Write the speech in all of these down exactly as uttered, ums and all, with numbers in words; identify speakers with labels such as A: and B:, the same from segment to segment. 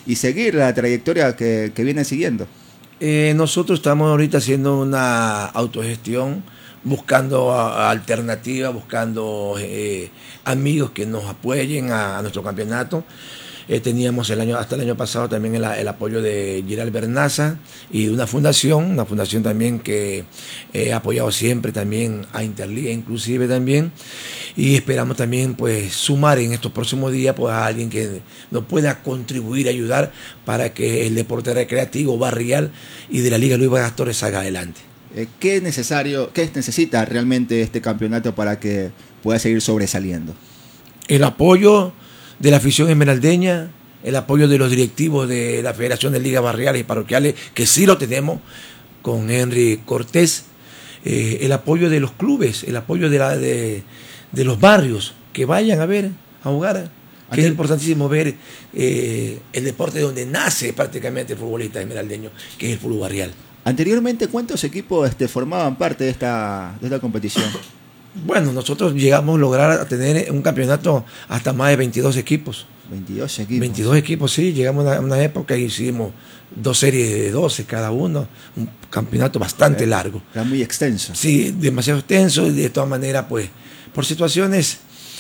A: y seguir la trayectoria que, que vienen siguiendo.
B: Eh, nosotros estamos ahorita haciendo una autogestión, buscando a, a alternativas, buscando eh, amigos que nos apoyen a, a nuestro campeonato. Eh, teníamos el año hasta el año pasado también el, el apoyo de Giral Bernaza y una fundación, una fundación también que eh, ha apoyado siempre también a Interliga inclusive también, y esperamos también pues sumar en estos próximos días pues a alguien que nos pueda contribuir, ayudar para que el deporte recreativo, barrial y de la Liga Luis Vargas Torres salga adelante.
A: Eh, ¿Qué es necesario, qué necesita realmente este campeonato para que pueda seguir sobresaliendo?
B: El apoyo de la afición esmeraldeña, el apoyo de los directivos de la Federación de Ligas Barriales y Parroquiales, que sí lo tenemos con Henry Cortés, eh, el apoyo de los clubes, el apoyo de, la, de, de los barrios, que vayan a ver, a jugar, que es importantísimo ver eh, el deporte donde nace prácticamente el futbolista esmeraldeño, que es el fútbol barrial.
A: Anteriormente, ¿cuántos equipos este, formaban parte de esta, de esta competición?
B: Bueno, nosotros llegamos a lograr a tener un campeonato hasta más de veintidós equipos.
A: veintidós equipos.
B: veintidós equipos, sí. Llegamos a una época y hicimos dos series de doce cada uno. Un campeonato bastante
A: era,
B: largo.
A: Era muy extenso.
B: Sí, demasiado extenso y de todas maneras, pues, por situaciones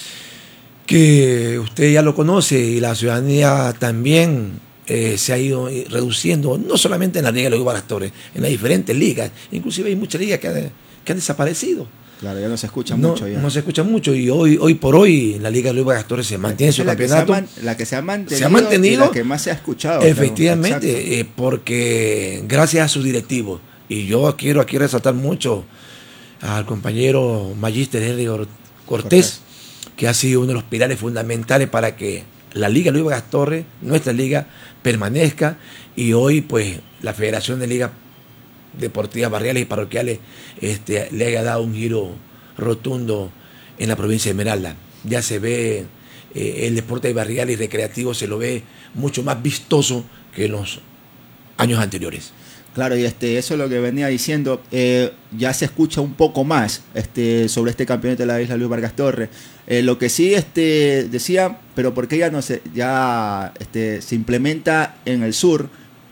B: que usted ya lo conoce y la ciudadanía también eh, se ha ido reduciendo, no solamente en la Liga de los Vargas Torres, en las diferentes ligas. Inclusive hay muchas ligas que han, que han desaparecido.
A: Claro, ya no se escucha
B: no,
A: mucho. Ya.
B: No se escucha mucho y hoy hoy por hoy la Liga de Luis Vargas Torres se mantiene su
A: la
B: campeonato.
A: Que se man, la que se ha mantenido,
B: se ha mantenido
A: y la que más se ha escuchado.
B: efectivamente, eh, porque gracias a sus directivos, y yo quiero aquí resaltar mucho al compañero Magíster Henry Cortés, Cortés, que ha sido uno de los pilares fundamentales para que la Liga de Luis Vargas Torres, nuestra liga, permanezca, y hoy pues la Federación de Ligas Deportivas Barriales y Parroquiales este, le haya dado un giro rotundo en la provincia de Esmeralda. Ya se ve eh, el deporte barrial y recreativo, se lo ve mucho más vistoso que en los años anteriores.
A: Claro, y este, eso es lo que venía diciendo, eh, ya se escucha un poco más este, sobre este campeonato de la Isla Luis Vargas Torres. Eh, lo que sí este, decía, pero ¿por qué ya no se, ya, este, se implementa en el sur?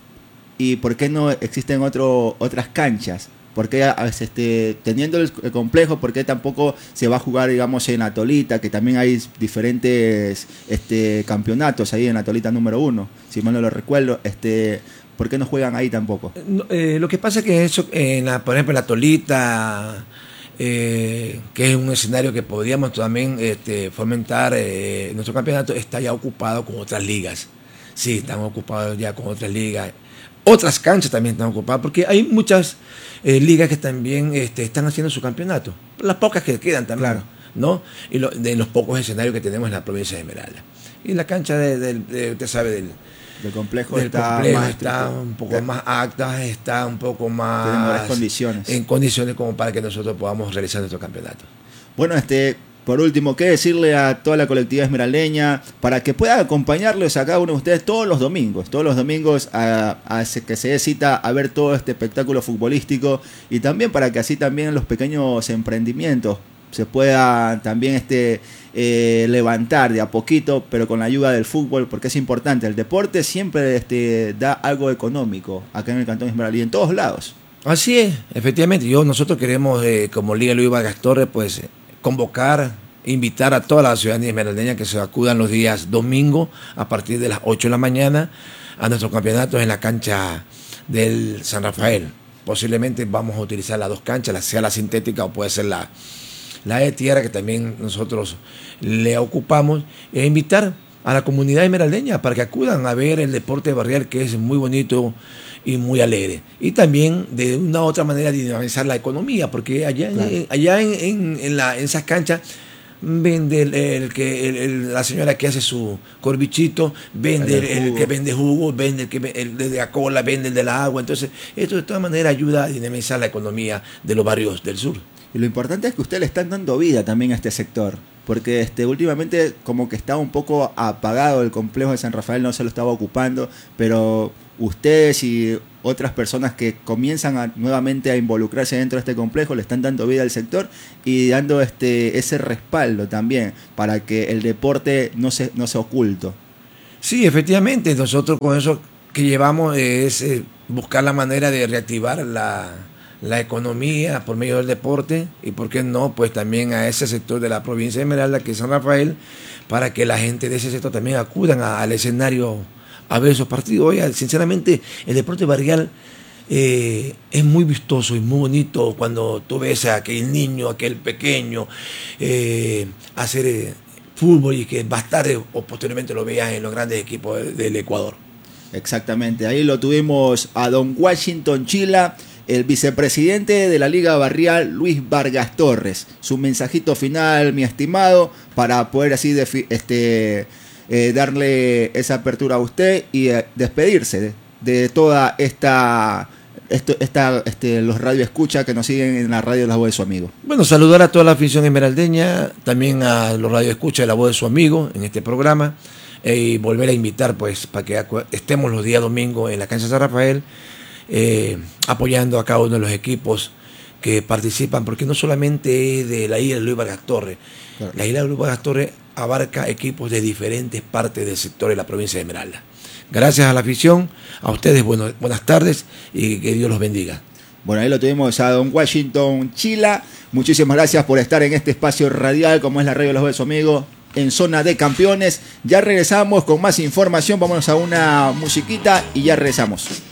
A: ¿Y por qué no existen otro, otras canchas? ¿Por qué este, teniendo el, el complejo, por qué tampoco se va a jugar, digamos, en Atolita, que también hay diferentes este, campeonatos ahí en Atolita número uno, si mal no lo recuerdo? Este, ¿por qué no juegan ahí tampoco?
B: No, eh, lo que pasa es que eso, en la, por ejemplo, en Atolita, eh, que es un escenario que podríamos también este, fomentar, eh, nuestro campeonato está ya ocupado con otras ligas. Sí, están ocupados ya con otras ligas. Otras canchas también están ocupadas, porque hay muchas eh, ligas que también este, están haciendo su campeonato. Las pocas que quedan también, claro, ¿no? Y lo, de los pocos escenarios que tenemos en la provincia de Esmeralda. Y la cancha, de, de, de usted sabe, del,
A: del complejo,
B: del
A: está,
B: complejo
A: más
B: está un poco ¿qué? más acta, está un poco más...
A: Tiene mejores condiciones.
B: En condiciones como para que nosotros podamos realizar nuestro campeonato.
A: Bueno, este... Por último, ¿qué decirle a toda la colectividad esmeraldeña para que pueda acompañarlos a cada uno de ustedes todos los domingos? Todos los domingos a, a que se dé cita a ver todo este espectáculo futbolístico, y también para que así también los pequeños emprendimientos se puedan también este, eh, levantar de a poquito, pero con la ayuda del fútbol, porque es importante. El deporte siempre este, da algo económico acá en el Cantón Esmeralda y en todos lados.
B: Así es, efectivamente. Yo, nosotros queremos, eh, como Liga Luis Vargas Torres, pues... convocar, invitar a toda la ciudadanía esmeraldeña que se acudan los días domingo a partir de las ocho de la mañana a nuestros campeonatos en la cancha del San Rafael. Posiblemente vamos a utilizar las dos canchas, sea la sintética o puede ser la, la de tierra, que también nosotros le ocupamos, e invitar a la comunidad esmeraldeña para que acudan a ver el deporte barrial, que es muy bonito y muy alegre, y también de una u otra manera dinamizar la economía, porque allá, claro, en, allá en, en, en, la, en esas canchas vende el, el que el, el, la señora que hace su corbichito, vende el, el, el que vende jugo, vende el que el de la cola, vende el de la agua. Entonces esto de todas maneras ayuda a dinamizar la economía de los barrios del sur.
A: Y lo importante es que ustedes le están dando vida también a este sector, porque este, últimamente como que estaba un poco apagado el complejo de San Rafael, no se lo estaba ocupando, pero ustedes y otras personas que comienzan a, nuevamente a involucrarse dentro de este complejo le están dando vida al sector y dando este, ese respaldo también para que el deporte no se, no sea oculto.
B: Sí, efectivamente, nosotros con eso que llevamos es eh, buscar la manera de reactivar la, la economía por medio del deporte y, por qué no, pues también a ese sector de la provincia de Esmeralda, que es San Rafael, para que la gente de ese sector también acudan a, al escenario a ver esos partidos. Oiga, sinceramente, el deporte barrial eh, es muy vistoso y muy bonito cuando tú ves a aquel niño, aquel pequeño, eh, hacer eh, fútbol y que más tarde o posteriormente lo veas en los grandes equipos de, del Ecuador.
A: Exactamente, ahí lo tuvimos a don Washington Chila, el vicepresidente de la Liga Barrial, Luis Vargas Torres. Su mensajito final, mi estimado, para poder así defi- este, eh, darle esa apertura a usted y eh, despedirse de, de toda esta... Esto, esta, este, los radioescuchas que nos siguen en la radio La Voz de Su Amigo.
B: Bueno, saludar a toda la afición esmeraldeña, también a los radioescuchas de La Voz de Su Amigo en este programa, eh, y volver a invitar pues para que estemos los días domingos en la cancha San Rafael, eh, apoyando a cada uno de los equipos que participan, porque no solamente es de la isla de Luis Vargas Torres, claro. La isla de Luis Vargas Torres abarca equipos de diferentes partes del sector de la provincia de Esmeralda. Gracias a la afición, a ustedes bueno, buenas tardes y que Dios los bendiga.
A: Bueno, ahí lo tuvimos a don Washington Chila. Muchísimas gracias por estar en este espacio radial como es la radio Los Besos Amigos en Zona de Campeones. Ya regresamos con más información, vámonos a una musiquita y ya regresamos.